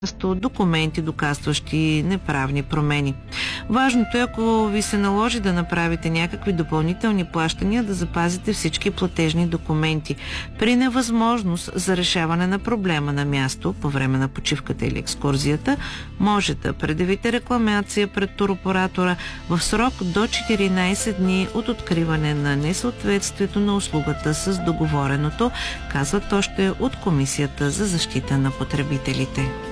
документи, доказващи неправни промени. Важното е, ако ви се наложи да направите някакви допълнителни плащания, да запазите всички платежни документи. При невъзможност за решаване на проблема на място по време на почивката или екскурзията, може да предявите рекламация пред туроператора в срок до 14 дни от откриване на несъответствието на услугата с договореното, казват още от Комисията за защита на потребителите.